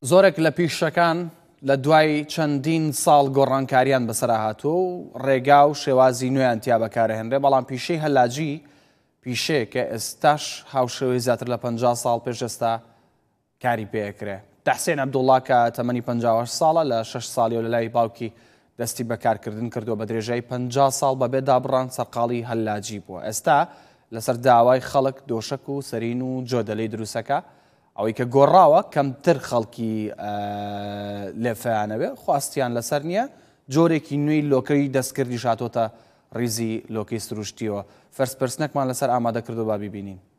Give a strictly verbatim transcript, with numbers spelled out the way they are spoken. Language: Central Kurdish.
زۆرێک لە پیشەکان لە دوای چەندین ساڵ گۆڕانکاریان بەسەرا هاتووە و ڕێگا و شێوازی نوێیان تیا بەکارهێنرێ، بەڵام پیشەی هەلاجی پیشەیە کە ئێستاش هاوشێوەی زیاتر لە پەنجا ساڵ پێش ئێستا کاری پێکرێ. تەحسێن عەبدوڵڵا کە تەمەنی پەنجا و هەشت ساڵە لە شەش ساڵی و لە لای باوکی دەستی بەکارکردن کردووە بە درێژەی پەنجا ساڵ بەبێ دابڕان سەرقاڵی هەلاجی بووە. ئێستا لەسەر داوای خەڵک دۆشک و سەرین و جۆدەلەی دروستەکە ئەوەی کە گۆڕاوە کەمتر خەڵکی لێفەیانەوێ خواستیان لەسەر نییە، جۆرێکی نوێی لۆکەی دەستکردی شاتۆتە ڕیزی لۆکەی سروشتیەوە. فەرسپرسنەکمان لەسەر ئامادە کردو با بیبینین.